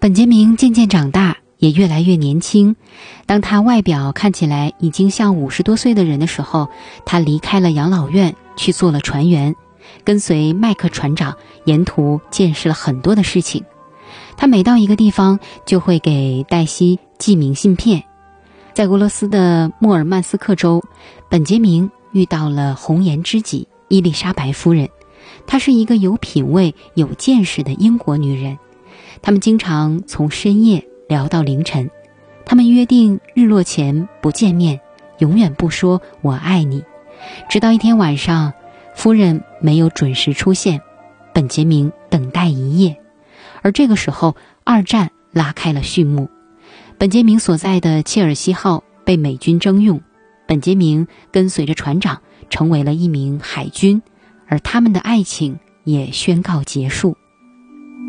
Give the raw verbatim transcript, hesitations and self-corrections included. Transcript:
本杰明渐渐长大，也越来越年轻。当他外表看起来已经像五十多岁的人的时候，他离开了养老院，去做了船员，跟随麦克船长沿途见识了很多的事情。他每到一个地方就会给黛西寄明信片。在俄罗斯的莫尔曼斯克州，本杰明遇到了红颜知己伊丽莎白夫人。她是一个有品味有见识的英国女人，他们经常从深夜聊到凌晨。他们约定日落前不见面，永远不说我爱你。直到一天晚上，夫人没有准时出现，本杰明等待一夜。而这个时候，二战拉开了序幕。本杰明所在的切尔西号被美军征用，本杰明跟随着船长成为了一名海军，而他们的爱情也宣告结束。